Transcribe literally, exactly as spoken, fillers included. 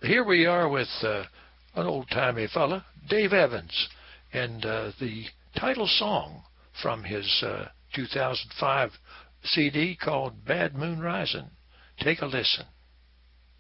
Here we are with uh, an old-timey fella, Dave Evans, and uh, the title song from his uh, two thousand five C D called Bad Moon Rising. Take a listen.